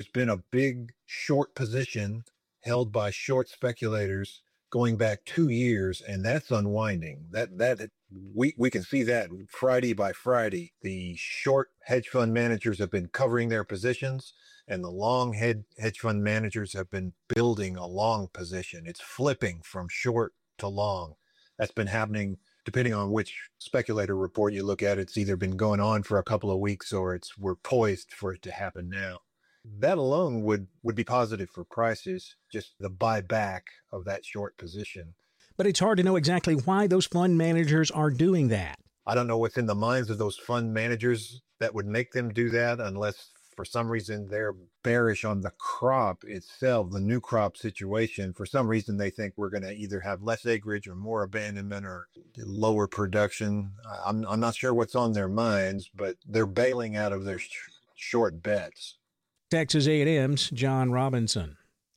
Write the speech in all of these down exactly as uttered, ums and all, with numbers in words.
been a big short position held by short speculators going back two years, and that's unwinding. That that we we can see that Friday by Friday. The short hedge fund managers have been covering their positions, and the long head hedge fund managers have been building a long position. It's flipping from short to long. That's been happening depending on which speculator report you look at. It's either been going on for a couple of weeks or it's we're poised for it to happen now. That alone would, would be positive for prices, just the buyback of that short position. But it's hard to know exactly why those fund managers are doing that. I don't know what's in the minds of those fund managers that would make them do that, unless for some reason they're bearish on the crop itself, the new crop situation. For some reason, they think we're going to either have less acreage or more abandonment or lower production. I'm, I'm not sure what's on their minds, but they're bailing out of their sh- short bets. Texas A and M's John Robinson.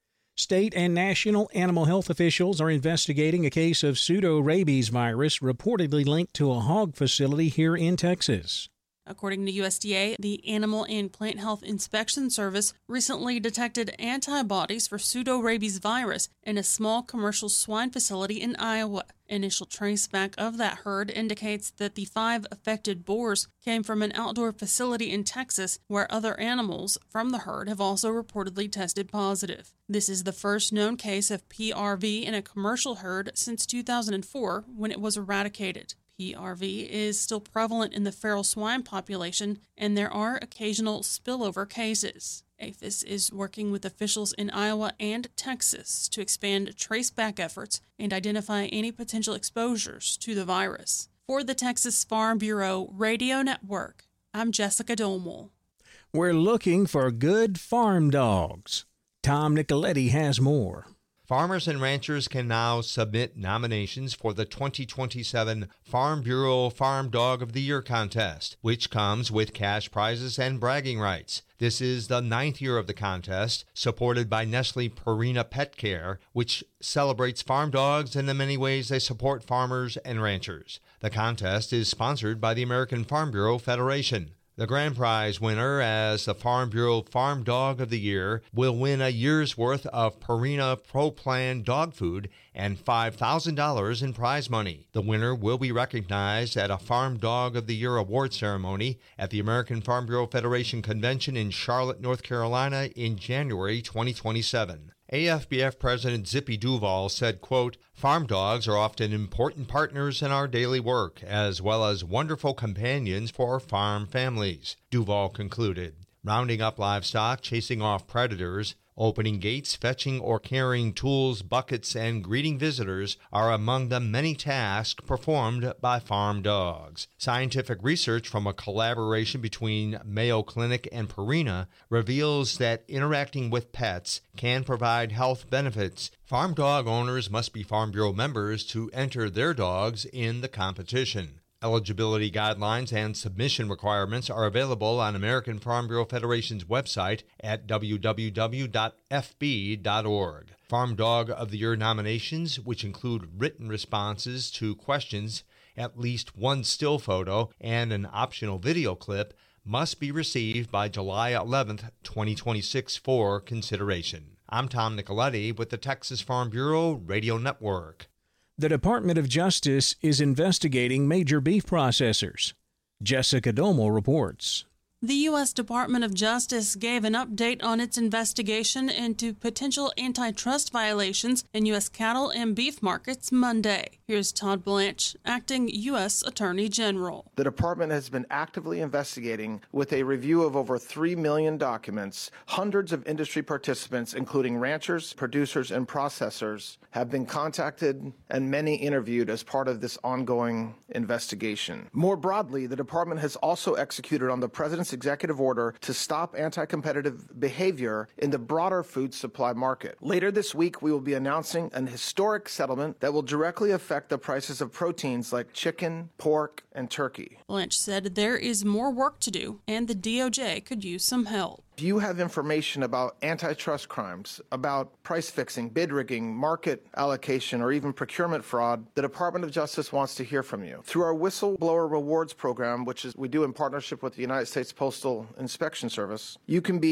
State and national animal health officials are investigating a case of pseudorabies virus reportedly linked to a hog facility here in Texas. According to U S D A, the Animal and Plant Health Inspection Service recently detected antibodies for pseudorabies virus in a small commercial swine facility in Iowa. Initial traceback of that herd indicates that the five affected boars came from an outdoor facility in Texas where other animals from the herd have also reportedly tested positive. This is the first known case of P R V in a commercial herd since two thousand four when it was eradicated. P R V is still prevalent in the feral swine population, and there are occasional spillover cases. APHIS is working with officials in Iowa and Texas to expand traceback efforts and identify any potential exposures to the virus. For the Texas Farm Bureau Radio Network, I'm Jessica Domel. We're looking for good farm dogs. Tom Nicoletti has more. Farmers and ranchers can now submit nominations for the twenty twenty-seven Farm Bureau Farm Dog of the Year contest, which comes with cash prizes and bragging rights. This is the ninth year of the contest, supported by Nestle Purina Pet Care, which celebrates farm dogs in the many ways they support farmers and ranchers. The contest is sponsored by the American Farm Bureau Federation. The grand prize winner as the Farm Bureau Farm Dog of the Year will win a year's worth of Purina Pro Plan dog food and five thousand dollars in prize money. The winner will be recognized at a Farm Dog of the Year award ceremony at the American Farm Bureau Federation Convention in Charlotte, North Carolina in January twenty twenty-seven. A F B F President Zippy Duval said, quote, "Farm dogs are often important partners in our daily work, as well as wonderful companions for farm families," Duval concluded. Rounding up livestock, chasing off predators, opening gates, fetching or carrying tools, buckets, and greeting visitors are among the many tasks performed by farm dogs. Scientific research from a collaboration between Mayo Clinic and Purina reveals that interacting with pets can provide health benefits. Farm dog owners must be Farm Bureau members to enter their dogs in the competition. Eligibility guidelines and submission requirements are available on American Farm Bureau Federation's website at w w w dot f b dot org. Farm Dog of the Year nominations, which include written responses to questions, at least one still photo, and an optional video clip, must be received by July eleventh, twenty twenty-six for consideration. I'm Tom Nicoletti with the Texas Farm Bureau Radio Network. The Department of Justice is investigating major beef processors. Jessica Domel reports. The U S Department of Justice gave an update on its investigation into potential antitrust violations in U S cattle and beef markets Monday. Here's Todd Blanche, acting U S Attorney General. The department has been actively investigating with a review of over three million documents. Hundreds of industry participants, including ranchers, producers, and processors, have been contacted and many interviewed as part of this ongoing investigation. More broadly, the department has also executed on the President's executive order to stop anti-competitive behavior in the broader food supply market. Later this week, we will be announcing an historic settlement that will directly affect the prices of proteins like chicken, pork, and turkey. Blanche said there is more work to do, and the D O J could use some help. If you have information about antitrust crimes, about price fixing, bid rigging, market allocation, or even procurement fraud, the Department of Justice wants to hear from you. Through our Whistleblower Rewards program, which is we do in partnership with the United States Postal Inspection Service, you can be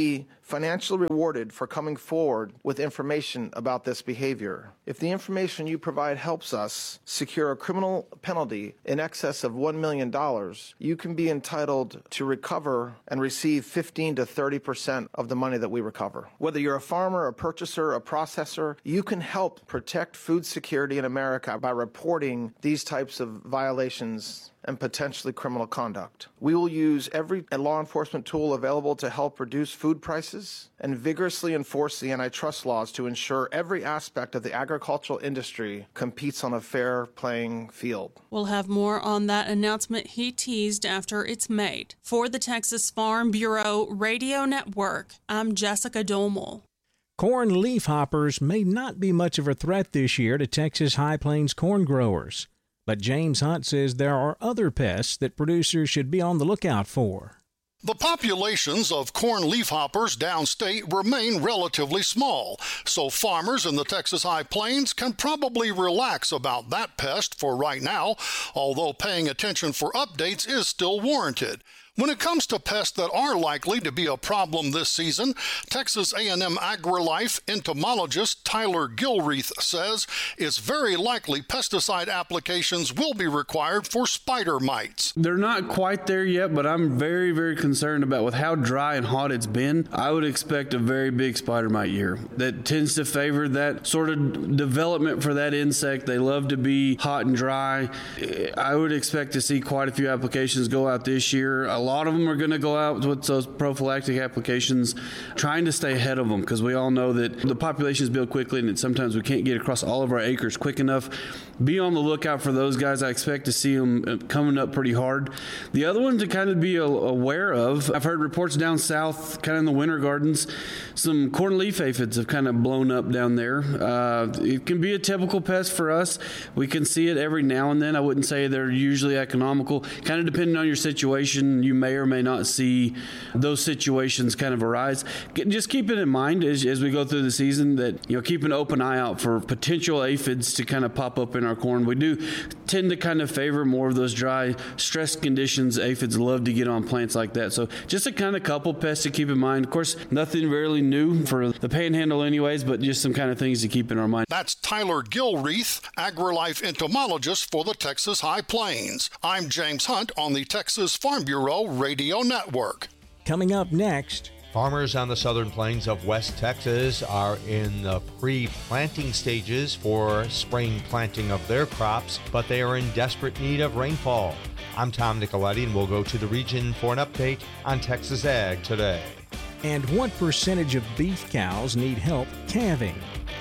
financially rewarded for coming forward with information about this behavior. If the information you provide helps us secure a criminal penalty in excess of one million dollars, you can be entitled to recover and receive fifteen to thirty percent of the money that we recover. Whether you're a farmer, a purchaser, a processor, you can help protect food security in America by reporting these types of violations and potentially criminal conduct. We will use every law enforcement tool available to help reduce food prices and vigorously enforce the antitrust laws to ensure every aspect of the agricultural industry competes on a fair playing field. We'll have more on that announcement he teased after it's made. For the Texas Farm Bureau Radio Network, I'm Jessica Domel. Corn leafhoppers may not be much of a threat this year to Texas High Plains corn growers. But James Hunt says there are other pests that producers should be on the lookout for. The populations of corn leafhoppers downstate remain relatively small, so farmers in the Texas High Plains can probably relax about that pest for right now, although paying attention for updates is still warranted. When it comes to pests that are likely to be a problem this season, Texas A and M AgriLife entomologist Tyler Gilreath says it's very likely pesticide applications will be required for spider mites. They're not quite there yet, but I'm very, very concerned about with how dry and hot it's been. I would expect a very big spider mite year. That tends to favor that sort of development for that insect. They love to be hot and dry. I would expect to see quite a few applications go out this year. A lot of them are going to go out with those prophylactic applications, trying to stay ahead of them, because we all know that the populations build quickly and that sometimes we can't get across all of our acres quick enough. Be on the lookout for those guys. I expect to see them coming up pretty hard. The other one to kind of be aware of, I've heard reports down south, kind of in the winter gardens, some corn leaf aphids have kind of blown up down there. Uh, it can be a typical pest for us. We can see it every now and then. I wouldn't say they're usually economical. Kind of depending on your situation, you may or may not see those situations kind of arise. Just keep it in mind as, as we go through the season that, you know, keep an open eye out for potential aphids to kind of pop up in our corn. We do tend to kind of favor more of those dry, stressed conditions. Aphids love to get on plants like that. So just a kind of couple pests to keep in mind. Of course, nothing really new for the panhandle anyways, but just some kind of things to keep in our mind. That's Tyler Gilreath, AgriLife entomologist for the Texas High Plains. I'm James Hunt on the Texas Farm Bureau Radio Network. Coming up next, farmers on the southern plains of West Texas are in the pre-planting stages for spring planting of their crops, but they are in desperate need of rainfall. I'm Tom Nicoletti, and we'll go to the region for an update on Texas Ag Today. And what percentage of beef cows need help calving?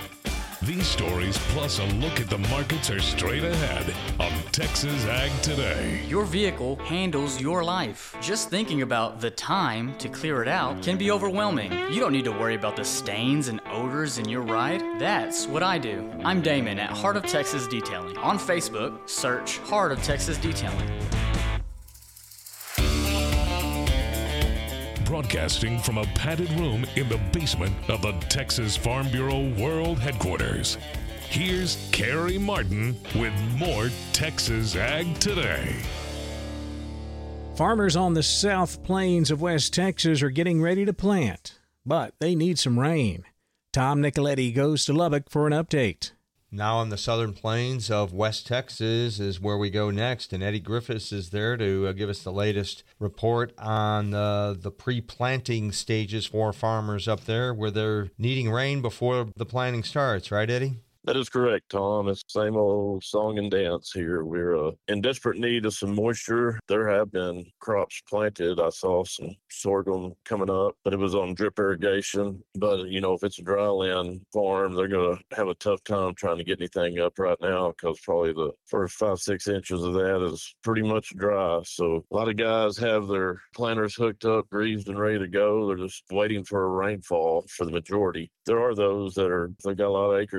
These stories, plus a look at the markets, are straight ahead on Texas Ag Today. Your vehicle handles your life. Just thinking about the time to clear it out can be overwhelming. You don't need to worry about the stains and odors in your ride. That's what I do. I'm Damon at Heart of Texas Detailing. On Facebook, search Heart of Texas Detailing. Broadcasting from a padded room in the basement of the Texas Farm Bureau World Headquarters. Here's Carrie Martin with more Texas Ag Today. Farmers on the South Plains of West Texas are getting ready to plant, but they need some rain. Tom Nicoletti goes to Lubbock for an update. Now on the southern plains of West Texas is where we go next, and Eddie Griffiths is there to uh, give us the latest report on uh, the pre-planting stages for farmers up there, where they're needing rain before the planting starts, right, Eddie? That is correct, Tom. It's the same old song and dance here. We're uh, in desperate need of some moisture. There have been crops planted. I saw some sorghum coming up, but it was on drip irrigation. But, you know, if it's a dry land farm, they're going to have a tough time trying to get anything up right now because probably the first five, six inches of that is pretty much dry. So a lot of guys have their planters hooked up, greased and ready to go. They're just waiting for a rainfall for the majority. There are those that are, they've got a lot of acres to cover.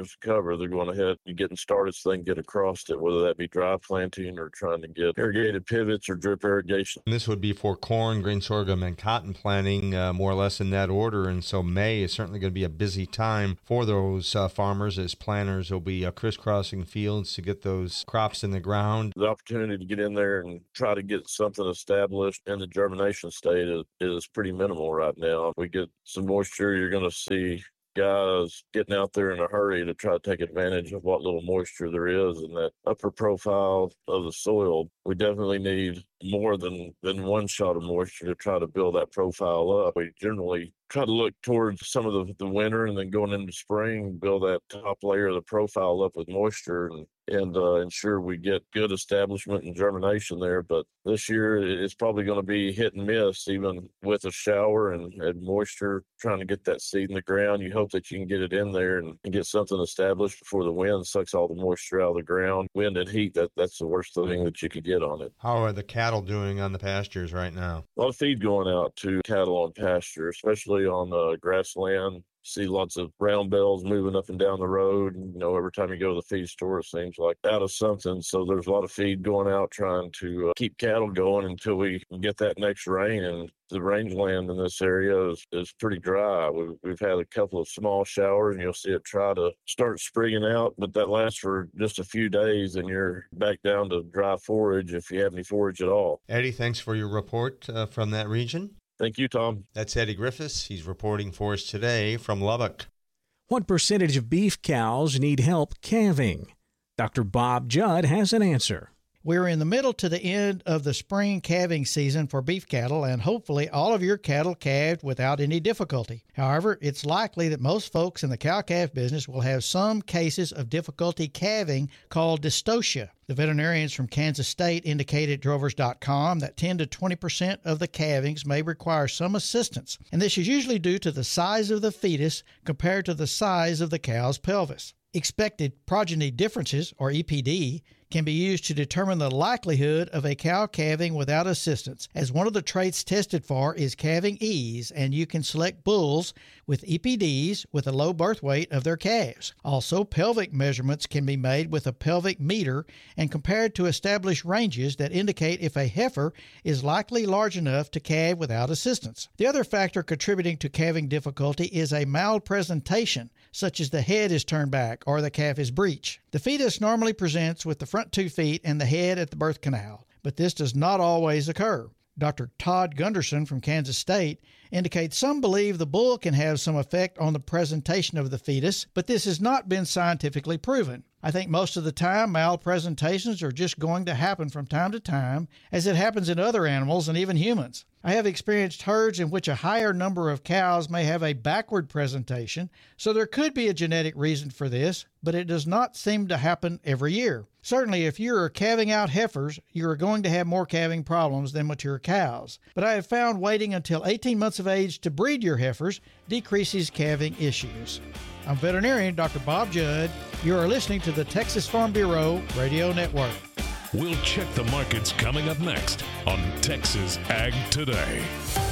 wherever they're going to head and getting started so they can get across it, whether that be dry planting or trying to get irrigated pivots or drip irrigation. And this would be for corn, grain sorghum, and cotton planting, uh, more or less in that order. And so May is certainly going to be a busy time for those uh, farmers as planters will be uh, crisscrossing fields to get those crops in the ground. The opportunity to get in there and try to get something established in the germination state is, is pretty minimal right now. If we get some moisture, you're going to see guys getting out there in a hurry to try to take advantage of what little moisture there is in that upper profile of the soil. We definitely need more than, than one shot of moisture to try to build that profile up. We generally try to look towards some of the, the winter and then going into spring, build that top layer of the profile up with moisture and, and uh, ensure we get good establishment and germination there. But this year it's probably going to be hit and miss, even with a shower and, and moisture, trying to get that seed in the ground. You hope that you can get it in there and, and get something established before the wind sucks all the moisture out of the ground. Wind and heat, that, that's the worst thing that you could get on it. How are the cattle doing on the pastures right now? A lot of feed going out to cattle on pasture, especially on uh, grassland. See lots of brown bells moving up and down the road. You know, every time you go to the feed store, it seems like out of something. So there's a lot of feed going out trying to uh, keep cattle going until we can get that next rain. And the rangeland in this area is, is pretty dry. We've, we've had a couple of small showers, and you'll see it try to start sprigging out, but that lasts for just a few days, and you're back down to dry forage if you have any forage at all. Eddie, thanks for your report uh, from that region. Thank you, Tom. That's Eddie Griffiths. He's reporting for us today from Lubbock. What percentage of beef cows need help calving? Doctor Bob Judd has an answer. We're in the middle to the end of the spring calving season for beef cattle, and hopefully all of your cattle calved without any difficulty. However, it's likely that most folks in the cow-calf business will have some cases of difficulty calving called dystocia. The veterinarians from Kansas State indicated at drovers dot com that ten to twenty percent of the calvings may require some assistance, and this is usually due to the size of the fetus compared to the size of the cow's pelvis. Expected progeny differences, or E P D, can be used to determine the likelihood of a cow calving without assistance, as one of the traits tested for is calving ease, and you can select bulls with E P Ds with a low birth weight of their calves. Also, pelvic measurements can be made with a pelvic meter and compared to established ranges that indicate if a heifer is likely large enough to calve without assistance. The other factor contributing to calving difficulty is a malpresentation, such as the head is turned back or the calf is breech. The fetus normally presents with the front two feet and the head at the birth canal, but this does not always occur. Doctor Todd Gunderson from Kansas State indicates some believe the bull can have some effect on the presentation of the fetus, but this has not been scientifically proven. I think most of the time malpresentations are just going to happen from time to time, as it happens in other animals and even humans. I have experienced herds in which a higher number of cows may have a backward presentation, so there could be a genetic reason for this, but it does not seem to happen every year. Certainly, if you are calving out heifers, you are going to have more calving problems than mature cows. But I have found waiting until eighteen months of age to breed your heifers decreases calving issues. I'm veterinarian Doctor Bob Judd. You are listening to the Texas Farm Bureau Radio Network. We'll check the markets coming up next on Texas Ag Today.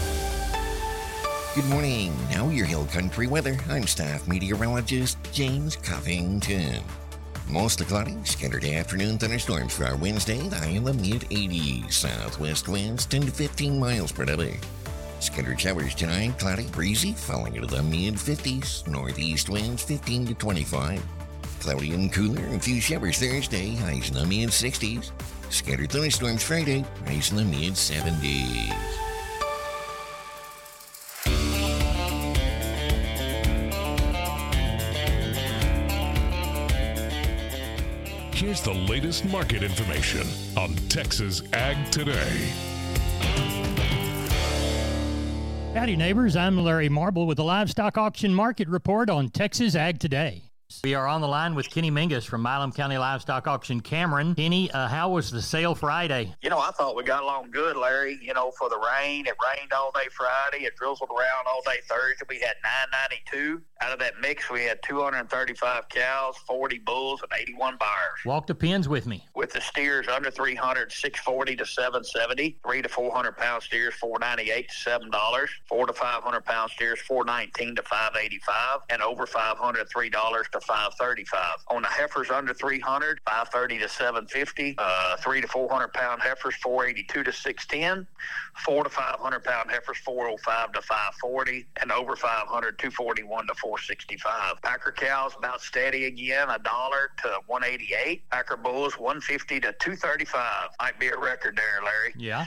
Good morning. Now your Hill Country weather. I'm staff meteorologist James Covington. Mostly cloudy, scattered afternoon thunderstorms for our Wednesday, the high in the mid eighties. Southwest winds ten to fifteen miles per hour. Scattered showers tonight, cloudy, breezy, falling into the mid fifties. Northeast winds fifteen to twenty-five. Cloudy and cooler, and a few showers Thursday, highs in the mid sixties. Scattered thunderstorms Friday, highs in the mid seventies. Here's the latest market information on Texas Ag Today. Howdy, neighbors. I'm Larry Marble with the Livestock Auction Market Report on Texas Ag Today. We are on the line with Kenny Mingus from Milam County Livestock Auction, Cameron. Kenny, uh, how was the sale Friday? You know, I thought we got along good, Larry. You know, for the rain, it rained all day Friday. It drizzled around all day Thursday. We had nine ninety-two. Out of that mix, we had two hundred thirty-five cows, forty bulls, and eighty-one buyers. Walk the pins with me. With the steers under three hundred, six forty to seven seventy. Three to four hundred pound steers, four ninety-eight to seven dollars. Four to five hundred pound steers, four nineteen to five eighty-five. And over five hundred, three dollars to to five thirty-five. On the heifers under three hundred, five thirty to seven fifty. Uh, three to four hundred pound heifers, four eighty-two to six ten. Four to five hundred pound heifers, four oh five to five forty. And over five hundred, two forty-one to four sixty-five. Packer cows about steady again, a dollar to one eighty-eight. Packer bulls, one fifty to two thirty-five. Might be a record there, Larry. Yeah.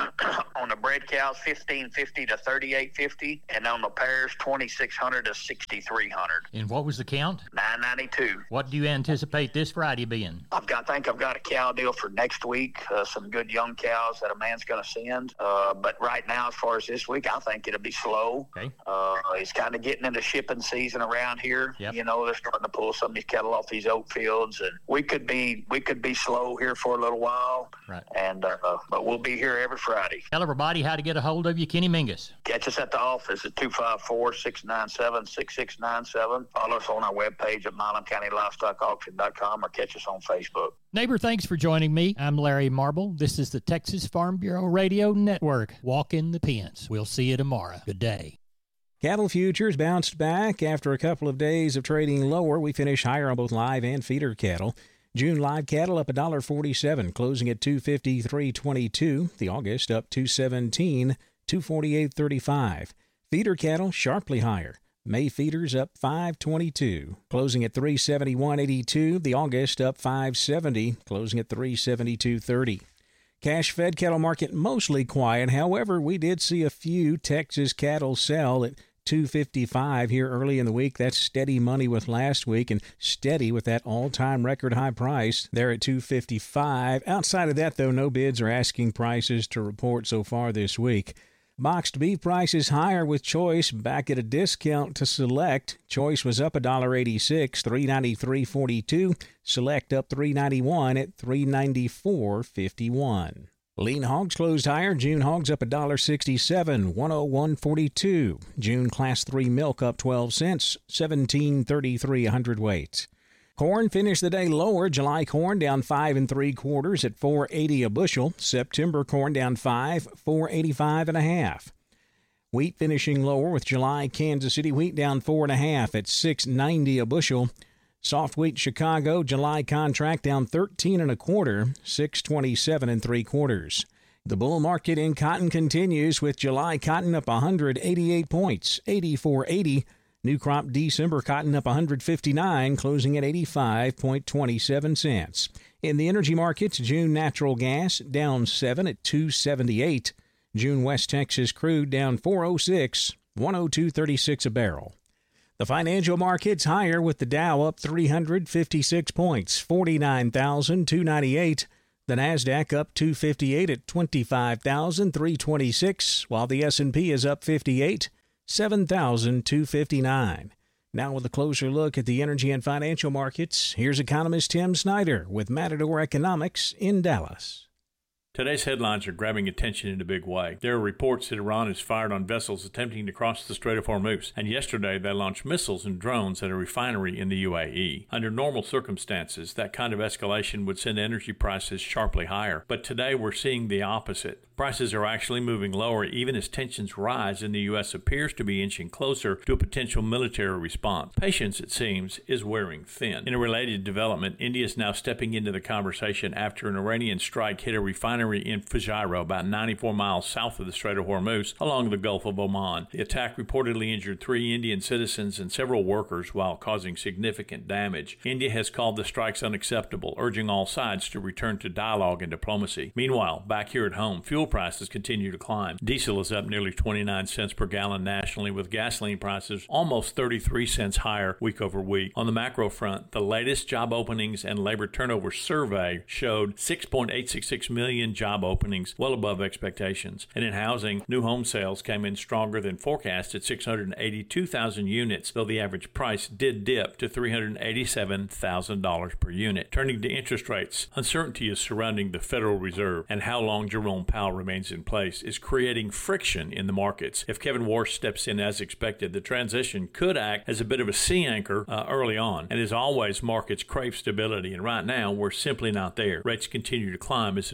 On the bred cows, fifteen fifty to thirty-eight fifty. And on the pairs, twenty-six hundred to sixty-three hundred. And what was the count? nine ninety-two. What do you anticipate this Friday being? I've got, I think I've got a cow deal for next week. Uh, some good young cows that a man's going to send. Uh, but right now, as far as this week, I think it'll be slow. Okay. Uh, it's kind of getting into shipping season around here. Yep. You know, they're starting to pull some of these cattle off these oat fields, and we could be we could be slow here for a little while. Right. And uh, but we'll be here every Friday. Tell everybody how to get a hold of you, Kenny Mingus. Catch us at the office at two five four, six nine seven, six six nine seven. Follow us on our webpage at milam county livestock auction dot com or catch us on Facebook. Neighbor, thanks for joining me. I'm Larry Marble. This is the Texas Farm Bureau Radio Network. Walk in the pens. We'll see you tomorrow. Good day. Cattle futures bounced back after a couple of days of trading lower. We finished higher on both live and feeder cattle. June live cattle up one dollar forty-seven, closing at two fifty-three twenty-two. The August up two seventeen, two forty-eight thirty-five. Feeder cattle sharply higher. May feeders up five twenty-two, closing at three seventy-one eighty-two. The August up five seventy, closing at three seventy-two thirty. Cash fed cattle market mostly quiet. However, we did see a few Texas cattle sell at two fifty-five here early in the week. That's steady money with last week and steady with that all-time record high price there at two fifty-five. Outside of that, though, no bids or asking prices to report so far this week. Boxed beef prices higher with Choice back at a discount to Select. Choice was up one dollar eighty-six, three ninety-three forty-two. Select up three ninety-one at three ninety-four fifty-one. Lean hogs closed higher. June hogs up one dollar sixty-seven, one oh one forty-two. June Class three milk up twelve cents, seventeen thirty-three a hundredweight. Corn finished the day lower. July corn down five and three quarters at four eighty a bushel. September corn down five, four eighty-five and a half. Wheat finishing lower with July Kansas City wheat down four and a half at six ninety a bushel. Soft wheat Chicago July contract down thirteen and a quarter, six twenty-seven and three quarters. The bull market in cotton continues with July cotton up one hundred eighty-eight points, eighty-four eighty. New crop December cotton up one hundred fifty-nine, closing at eighty-five twenty-seven cents. In the energy markets, June natural gas down seven at two seventy-eight. June West Texas crude down four oh six, one oh two thirty-six a barrel. The financial markets higher with the Dow up three hundred fifty-six points, forty-nine thousand two hundred ninety-eight. The Nasdaq up two fifty-eight at twenty-five thousand three hundred twenty-six, while the S and P is up fifty-eight, seven thousand two hundred fifty-nine. Now with a closer look at the energy and financial markets, here's economist Tim Snyder with Matador Economics in Dallas. Today's headlines are grabbing attention in a big way. There are reports that Iran has fired on vessels attempting to cross the Strait of Hormuz, and yesterday they launched missiles and drones at a refinery in the U A E. Under normal circumstances, that kind of escalation would send energy prices sharply higher, but today we're seeing the opposite. Prices are actually moving lower even as tensions rise and the U S appears to be inching closer to a potential military response. Patience, it seems, is wearing thin. In a related development, India is now stepping into the conversation after an Iranian strike hit a refinery in Fujairah, about ninety-four miles south of the Strait of Hormuz, along the Gulf of Oman. The attack reportedly injured three Indian citizens and several workers while causing significant damage. India has called the strikes unacceptable, urging all sides to return to dialogue and diplomacy. Meanwhile, back here at home, fuel prices continue to climb. Diesel is up nearly twenty-nine cents per gallon nationally, with gasoline prices almost thirty-three cents higher week over week. On the macro front, the latest job openings and labor turnover survey showed six point eight six six million job openings, well above expectations. And in housing, new home sales came in stronger than forecast at six hundred eighty-two thousand units, though the average price did dip to three hundred eighty-seven thousand dollars per unit. Turning to interest rates, uncertainty is surrounding the Federal Reserve, and how long Jerome Powell remains in place is creating friction in the markets. If Kevin Warsh steps in as expected, the transition could act as a bit of a sea anchor uh, early on. And as always, markets crave stability, and right now we're simply not there. Rates continue to climb as investors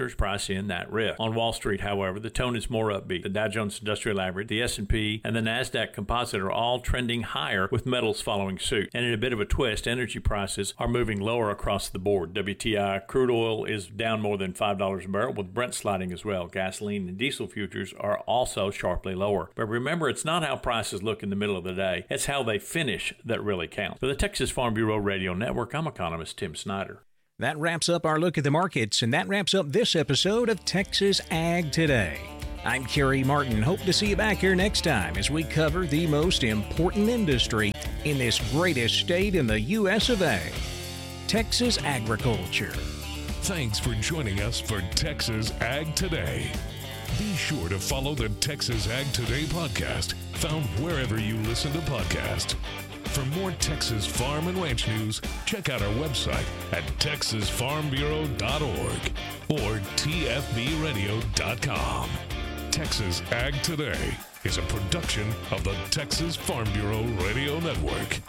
shares price in that risk. On Wall Street, however, the tone is more upbeat. The Dow Jones Industrial Average, the S and P, and the NASDAQ Composite are all trending higher, with metals following suit. And in a bit of a twist, energy prices are moving lower across the board. W T I crude oil is down more than five dollars a barrel, with Brent sliding as well. Gasoline and diesel futures are also sharply lower. But remember, it's not how prices look in the middle of the day. It's how they finish that really counts. For the Texas Farm Bureau Radio Network, I'm economist Tim Snyder. That wraps up our look at the markets, and that wraps up this episode of Texas Ag Today. I'm Kerry Martin. Hope to see you back here next time as we cover the most important industry in this greatest state in the U S of A, Texas agriculture. Thanks for joining us for Texas Ag Today. Be sure to follow the Texas Ag Today podcast, found wherever you listen to podcasts. For more Texas farm and ranch news, check out our website at texas farm bureau dot org or t f b radio dot com. Texas Ag Today is a production of the Texas Farm Bureau Radio Network.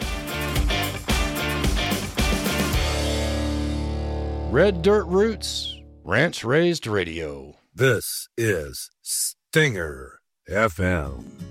Red Dirt Roots, Ranch Raised Radio. This is Stinger F M.